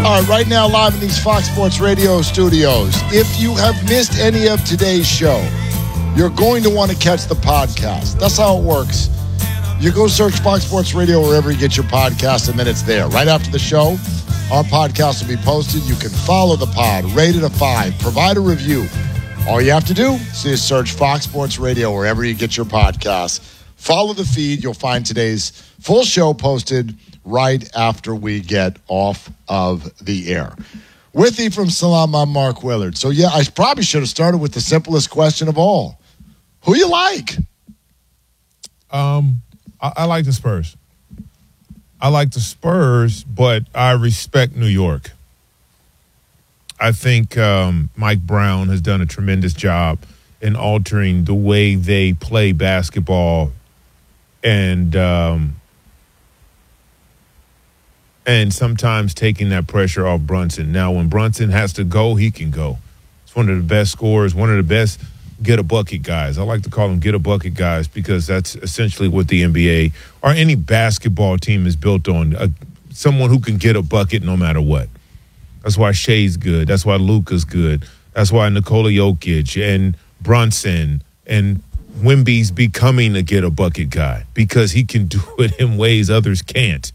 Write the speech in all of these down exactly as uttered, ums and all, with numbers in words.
All right, right now, live in these Fox Sports Radio studios. If you have missed any of today's show, you're going to want to catch the podcast. That's how it works. You go search Fox Sports Radio wherever you get your podcast, and then it's there. Right after the show, our podcast will be posted. You can follow the pod, rate it a five, provide a review. All you have to do is search Fox Sports Radio wherever you get your podcasts. Follow the feed. You'll find today's full show posted right after we get off of the air. With you from Salam, I'm Mark Willard. So, yeah, I probably should have started with the simplest question of all. Who you like? Um, I, I like the Spurs. I like the Spurs, but I respect New York. I think um, Mike Brown has done a tremendous job in altering the way they play basketball and um, and sometimes taking that pressure off Brunson. Now, when Brunson has to go, he can go. He's one of the best scorers, one of the best get-a-bucket guys. I like to call them get-a-bucket guys because that's essentially what the N B A or any basketball team is built on, uh, someone who can get a bucket no matter what. That's why Shea's good. That's why Luka's good. That's why Nikola Jokic and Brunson and Wemby's becoming a get-a-bucket guy because he can do it in ways others can't.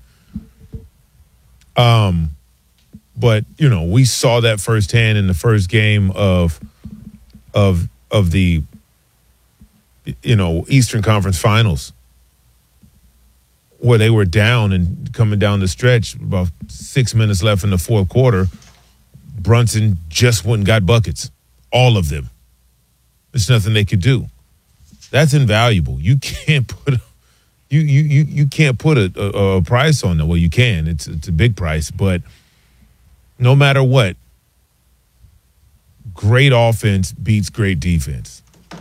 Um, but, you know, we saw that firsthand in the first game of of of the, you know, Eastern Conference Finals where they were down and coming down the stretch, about six minutes left in the fourth quarter. Brunson just went and got buckets, all of them. There's nothing they could do. That's invaluable. You can't put a, you you you you can't put a, a, a price on that. Well, you can. It's it's a big price, but no matter what, great offense beats great defense.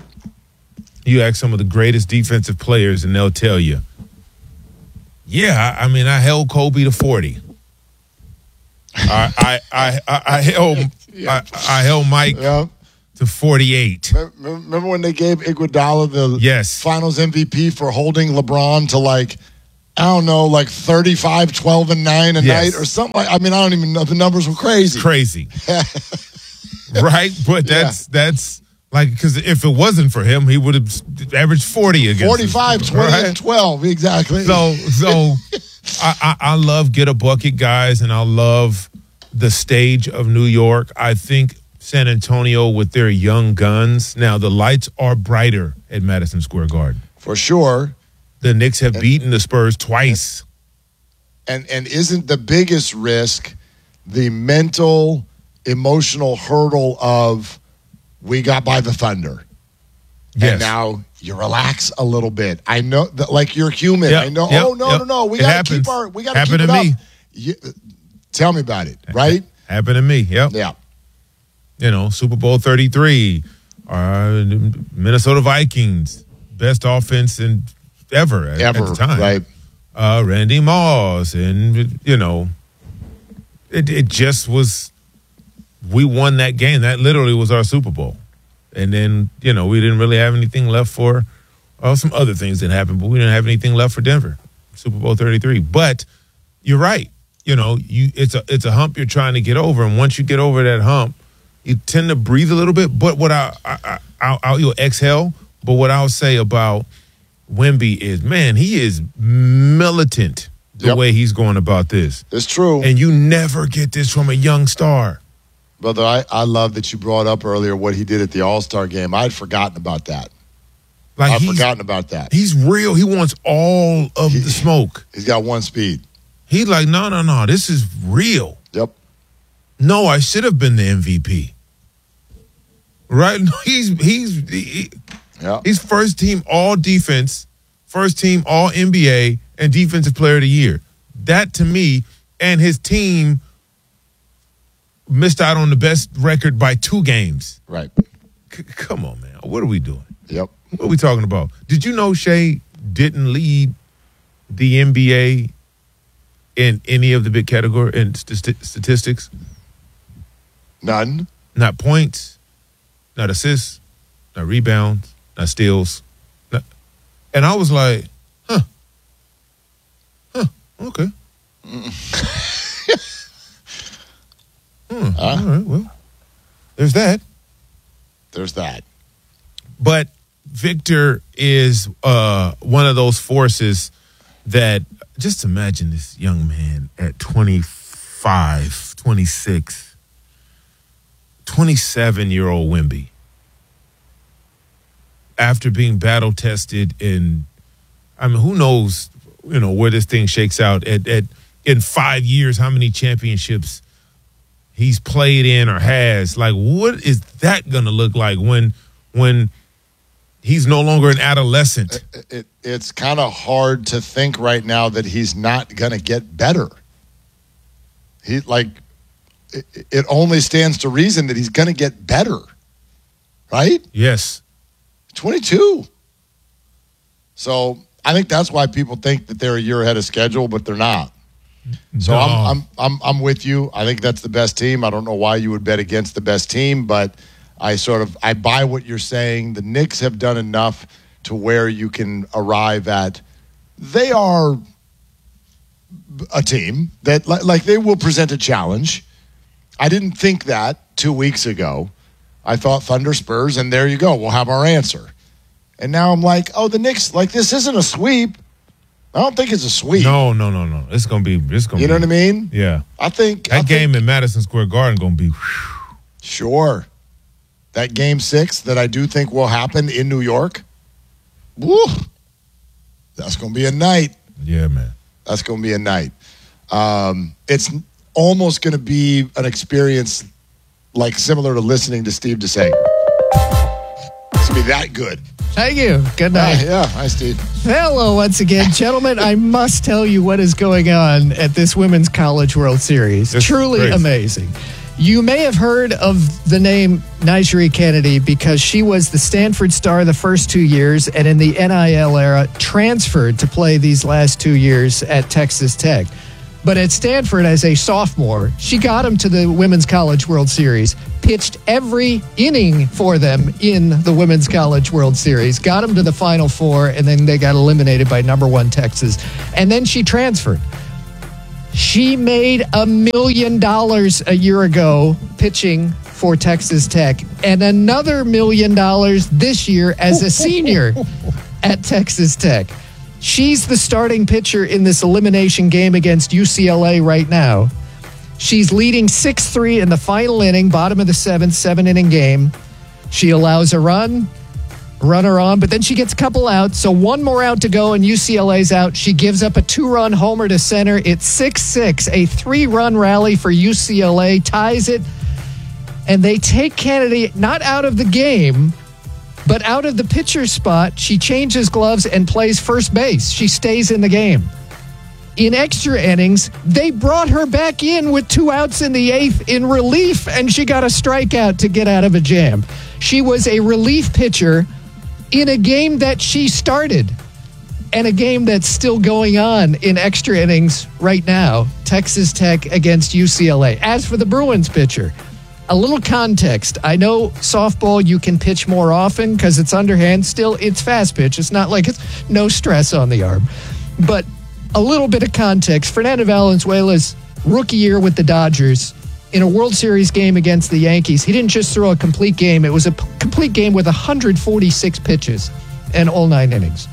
You ask some of the greatest defensive players, and they'll tell you, yeah, I, I mean, I held Kobe to forty. I, I I I I held I, I held Mike Yeah. to forty-eight. Remember remember when they gave Iguodala the Yes. Finals M V P for holding LeBron to, like, I don't know, like thirty-five, twelve, and nine a Yes. night or something? Like, I mean, I don't even know. The numbers were crazy. Crazy. Right? But that's that's like, because if it wasn't for him, he would have averaged forty against forty-five, us, twenty, right? and twelve. Exactly. So so I, I, I love get a bucket guys, and I love the stage of New York. I think San Antonio with their young guns. Now the lights are brighter at Madison Square Garden. For sure. The Knicks have beaten the Spurs twice. And and isn't the biggest risk the mental, emotional hurdle of we got by the Thunder? Yes. And now you relax a little bit. I know that, like, you're human. Yep, I know. yep, oh no, yep. no, no. We It gotta happens. keep our. We gotta Happened keep it to up. me. You, tell me about it. Right? Happened to me. Yep. Yeah. You know, Super Bowl thirty-three, uh, Minnesota Vikings, best offense in ever at, Ever. at the time. Right. Uh, Randy Moss, and you know, it it just was. We won that game. That literally was our Super Bowl, and then you know we didn't really have anything left for. Uh, some other things that happened, but we didn't have anything left for Denver. Super Bowl thirty-three. But you're right. You know, you it's a it's a hump you're trying to get over, and once you get over that hump, you tend to breathe a little bit. But what I, I, I I'll, I'll you'll exhale. But what I'll say about Wemby is, man, he is militant the Yep. way he's going about this, It's true. and you never get this from a young star. Brother, I, I love that you brought up earlier what he did at the All-Star game. I had forgotten about that. Like I've he's, forgotten about that. he's real. He wants all of He- the smoke. He's got one speed. He's like, no, no, no, this is real. Yep. No, I should have been the M V P. Right? No, he's he's he, Yeah. he's first team all defense, first team all N B A, and defensive player of the year. That to me, and his team missed out on the best record by two games. Right. C- come on, man. What are we doing? Yep. What are we talking about? Did you know Shea didn't lead the N B A in any of the big category in st- statistics? None. Not points, not assists, not rebounds, not steals. Not, and I was like, huh. Huh, okay. Uh, All right, well, there's that. There's that. But Victor is uh, one of those forces that, just imagine this young man at twenty-five, twenty-six, twenty-seven-year-old Wemby, after being battle-tested in, I mean, who knows, you know, where this thing shakes out at, at in five years, how many championships he's played in or has. Like, what is that going to look like when when he's no longer an adolescent? It, it, it's kind of hard to think right now that he's not going to get better. He like it, it only stands to reason that he's going to get better, right? Yes. twenty-two. So I think that's why people think that they're a year ahead of schedule, but they're not. So no. I'm I'm I'm I'm with you. I think that's the best team. I don't know why you would bet against the best team, but I sort of I buy what you're saying. The Knicks have done enough to where you can arrive at. They are a team that like they will present a challenge. I didn't think that two weeks ago. I thought Thunder Spurs, and there you go. We'll have our answer. And now I'm like, oh, the Knicks, like this isn't a sweep. I don't think it's a sweep. No, no, no, no. It's gonna be. It's gonna. You know be, what I mean? Yeah. I think that I game think, in Madison Square Garden gonna be. Whew. Sure. That game six that I do think will happen in New York. Woo. That's gonna be a night. Yeah, man. That's gonna be a night. Um, it's almost gonna be an experience like similar to listening to Steve DeSager. It's gonna be that good. Thank you. Good night. Yeah, yeah. Hi, Steve. Hello once again. Gentlemen, I must tell you what is going on at this Women's College World Series. It's Truly crazy. Amazing. You may have heard of the name Nyjeri Kennedy because she was the Stanford star the first two years and in the N I L era transferred to play these last two years at Texas Tech. But at Stanford as a sophomore, she got them to the Women's College World Series, pitched every inning for them in the Women's College World Series, got them to the Final Four, and then they got eliminated by number one Texas. And then she transferred. She made a million dollars a year ago pitching for Texas Tech and another million dollars this year as a senior at Texas Tech. She's the starting pitcher in this elimination game against U C L A right now. She's leading six three in the final inning, bottom of the seventh, seven-inning game. She allows a run, runner on, but then she gets a couple outs. So one more out to go, and U C L A's out. She gives up a two-run homer to center. It's six six, a three-run rally for U C L A, ties it, and they take Kennedy not out of the game, but out of the pitcher's spot. She changes gloves and plays first base. She stays in the game. In extra innings, they brought her back in with two outs in the eighth in relief, and she got a strikeout to get out of a jam. She was a relief pitcher in a game that she started and a game that's still going on in extra innings right now. Texas Tech against U C L A. As for the Bruins pitcher, a little context. I know softball you can pitch more often because it's underhand. Still, it's fast pitch. It's not like it's no stress on the arm. But a little bit of context. Fernando Valenzuela's rookie year with the Dodgers in a World Series game against the Yankees, he didn't just throw a complete game. It was a p- complete game with one hundred forty-six pitches and all nine innings.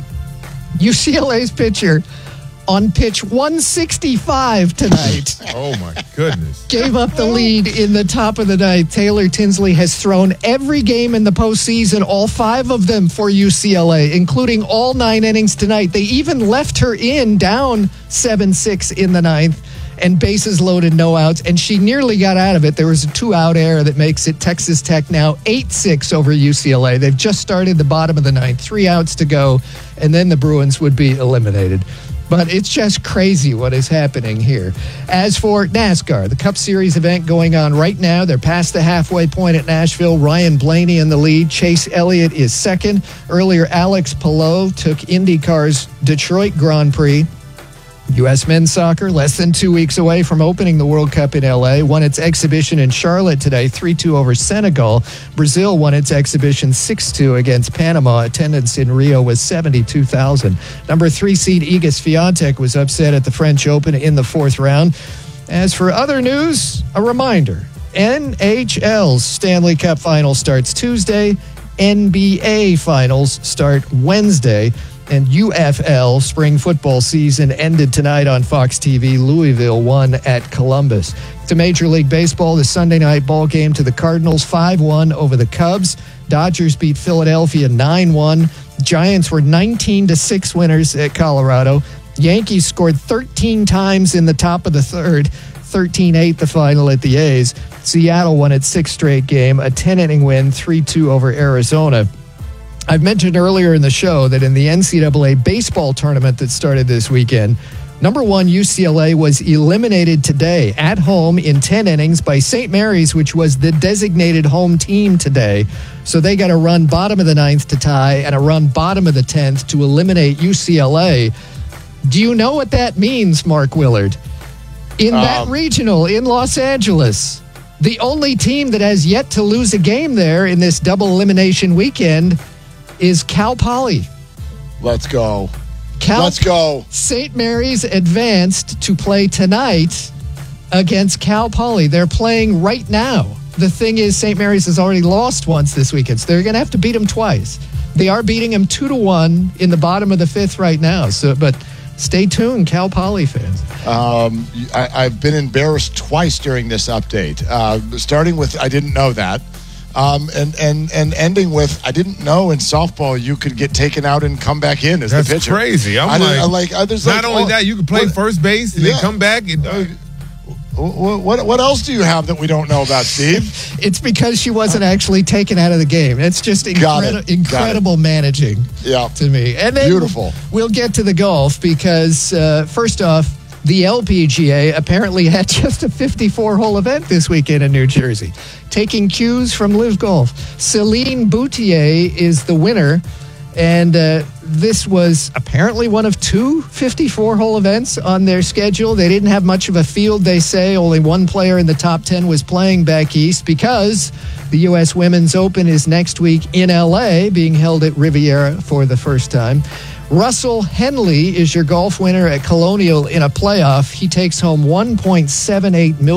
U C L A's pitcher on pitch one sixty-five tonight. Oh, my goodness. Gave up the lead in the top of the ninth. Taylor Tinsley has thrown every game in the postseason, all five of them for U C L A, including all nine innings tonight. They even left her in down seven six in the ninth, and bases loaded, no outs, and she nearly got out of it. There was a two-out error that makes it Texas Tech now eight six over U C L A. They've just started the bottom of the ninth, three outs to go, and then the Bruins would be eliminated. But it's just crazy what is happening here. As for NASCAR, the Cup Series event going on right now. They're past the halfway point at Nashville. Ryan Blaney in the lead. Chase Elliott is second. Earlier, Alex Palou took IndyCar's Detroit Grand Prix. U S men's soccer, less than two weeks away from opening the World Cup in L A, won its exhibition in Charlotte today, three two over Senegal. Brazil won its exhibition six two against Panama. Attendance in Rio was seventy-two thousand. Number three seed Iga Swiatek was upset at the French Open in the fourth round. As for other news, a reminder, N H L's Stanley Cup Final starts Tuesday. N B A Finals start Wednesday. And U F L spring football season ended tonight on Fox T V. Louisville won at Columbus. To Major League Baseball, the Sunday night ball game to the Cardinals, five one over the Cubs. Dodgers beat Philadelphia nine one. Giants were nineteen to six winners at Colorado. Yankees scored thirteen times in the top of the third. thirteen eight the final at the A's. Seattle won its sixth straight game, a ten-inning win, three two over Arizona. I've mentioned earlier in the show that in the N C double A baseball tournament that started this weekend, number one U C L A was eliminated today at home in ten innings by Saint Mary's, which was the designated home team today. So they got a run bottom of the ninth to tie and a run bottom of the tenth to eliminate U C L A. Do you know what that means, Mark Willard? In that um, regional in Los Angeles, the only team that has yet to lose a game there in this double elimination weekend is Cal Poly. Let's go. Cal Let's go. Saint Mary's advanced to play tonight against Cal Poly. They're playing right now. The thing is, Saint Mary's has already lost once this weekend, so they're going to have to beat them twice. They are beating them two to one in the bottom of the fifth right now. So, but stay tuned, Cal Poly fans. Um, I, I've been embarrassed twice during this update. Uh, starting with, I didn't know that. Um, and, and, and ending with, I didn't know in softball you could get taken out and come back in as That's the pitcher. That's crazy. I'm I like, I like I, there's not like, only oh, that, you can play what, first base and yeah. then come back. And, uh, what, what, what else do you have that we don't know about, Steve? It's because she wasn't actually taken out of the game. It's just incredi- it. incredible managing yeah. to me. And then Beautiful. We'll get to the golf because, uh, first off, the L P G A apparently had just a fifty-four hole event this weekend in New Jersey. Taking cues from Live Golf. Celine Boutier is the winner, and uh, this was apparently one of two fifty-four hole events on their schedule. They didn't have much of a field, they say. Only one player in the top ten was playing back east because the U S Women's Open is next week in L A, being held at Riviera for the first time. Russell Henley is your golf winner at Colonial in a playoff. He takes home one point seven eight million dollars.